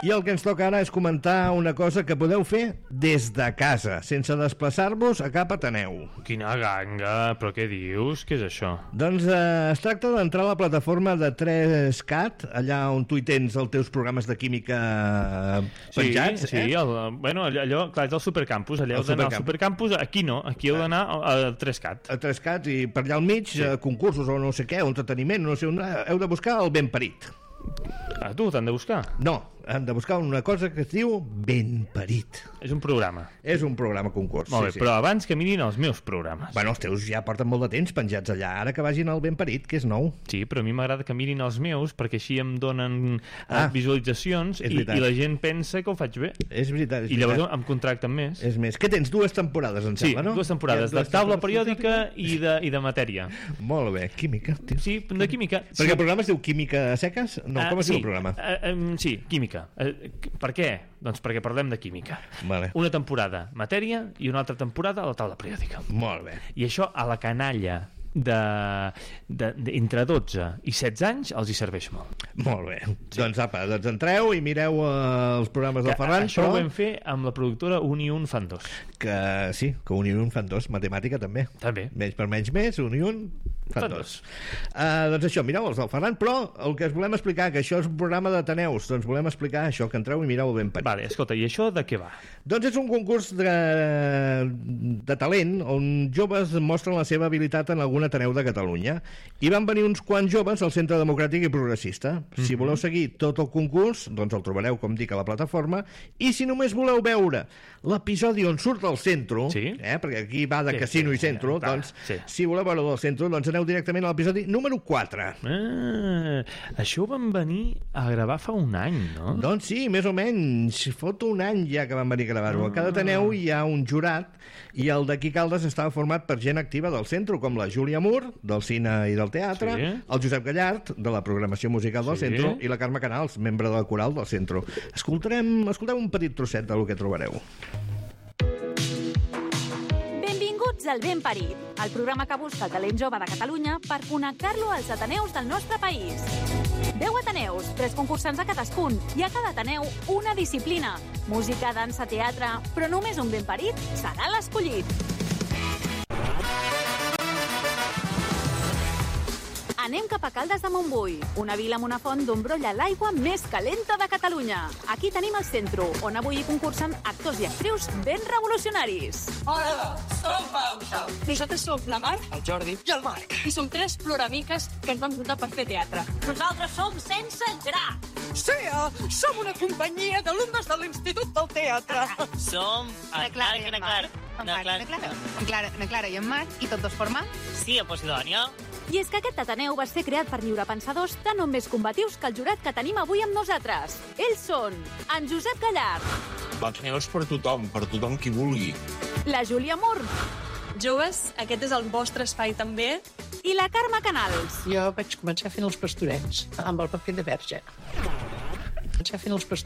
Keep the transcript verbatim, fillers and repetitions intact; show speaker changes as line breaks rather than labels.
I el que ens toca ara és comentar una cosa que podeu fer des de casa, sense desplaçar-vos a cap Ateneu.
Quina ganga, però què dius? Què és això?
Doncs eh, es tracta d'entrar a la plataforma de tres cat, allà on tu hi tens els teus programes de química penjats.
Sí, sí,
eh?
el, bueno, allò, clar, és el Supercampus, allà
El
heu d'anar al
Supercampus.
Supercampus, aquí no, aquí heu d'anar al tres cat.
A tres cat i per allà al mig, sí. eh, concursos o no sé què, o entreteniment, no sé on, heu de buscar el Ben Parit.
Ah, tu t'han de buscar?
No, hem de buscar una cosa que es diu Ben Parit.
És un programa.
És un programa concurs.
Molt bé,
sí, sí.
però abans que mirin els meus programes.
Bueno, els teus ja porten molt de temps penjats allà, ara que vagin al Ben Parit, que és nou.
Sí, però a mi m'agrada que mirin els meus perquè així em donen
Ah,
ah, visualitzacions i, i la gent pensa que ho faig bé.
És veritat, és
I llavors
veritat.
em contracten més.
És més, què tens? Dues temporades, em
Sí,
sembla, no?
dues temporades,
Ja,
de taula periòdica i de, i de matèria.
Molt bé, química, tio.
Sí, de química.
Perquè el programa es diu Química a seques? No,
Ah,
com es
sí,
diu el programa?
Uh, um, sí, química. Uh, per què? Doncs perquè parlem de química.
Vale.
Una temporada matèria i una altra temporada a la taula periòdica.
Molt bé.
I això a la canalla de, de, de entre dotze i setze anys els hi serveix molt.
Molt bé. Sí. Doncs apa, doncs entreu i mireu uh, els programes del
Que,
Ferran.
això
però...
ho vam fer amb la productora un i un fan dos.
Que sí, que un i un fan dos. Matemàtica també.
També.
Menys per menys més, un i un fan,
Fan
dos. Uh, doncs això, mireu els del Ferran, però el que us volem explicar, que això és un programa d'Ateneus, doncs volem explicar això, que entreu i mireu el Ben Parit.
Vale, escolta, i això de què va?
Doncs és un concurs de, de talent on joves mostren la seva habilitat en algun Ateneu de Catalunya. I van venir uns quants joves al Centre Democràtic i Progressista. Si
Mhm.
voleu seguir tot el concurs, doncs el trobareu, com dic, a la plataforma. I si només voleu veure l'episodi on surt el centro,
Sí.
eh, perquè aquí va de
Sí,
casino
sí,
i centro,
clar,
doncs
sí.
si voleu veure del centro, doncs aneu directament a l'episodi número quatre.
Ah, això ho van venir a gravar fa un any, no?
Doncs sí, més o menys. Fot un any ja que van venir a gravar-ho. A cada Ateneu hi ha un jurat i el d'aquí Caldes estava format per gent activa del centre, com la Júlia Mur, del cine i del teatre,
Sí.
el Josep Gallart, de la programació musical del
Sí.
centre, i la Carme Canals, membre de la coral del centre. Escoltarem, escolteu un petit trosset del que trobareu.
Benvinguts al Ben Parit, el programa que busca el talent jove de Catalunya per connectar-lo als Ateneus del nostre país. deu Ateneus, tres concursants a cadascun, i a cada Ateneu una disciplina. Música, dansa, teatre, però només un Ben Parit serà l'escollit. Anem cap a Caldes de Montbui, una vila amb una font d'on brolla l'aigua més calenta de Catalunya. Aquí tenim el centre, on avui hi concursen actors i actrius ben revolucionaris.
Hola, som Pau. Nosaltres som la Mar,
el Jordi
i el Marc. I som tres ploramiques que ens vam juntar per fer teatre.
Nosaltres som sense gra.
Sí, uh, som una companyia d'alumnes de l'Institut del Teatre.
Som
Na Clara i en Marc. En Marc, na Clara, na Clara, na Clara i en Marc, i tots dos formant.
Sí, a Posidònia.
I és que aquest Ateneu va ser creat per lliurepensadors tan o més combatius que el jurat que tenim avui amb nosaltres. Ells són en Josep Gallart,
L'Ateneu és per tothom, per tothom qui vulgui.
la Júlia Mur
Joves, aquest és el vostre espai també.
i la Carme Canals.
Jo vaig començar fent els pastorets, amb el paper de verge. Vaig fent els pastorets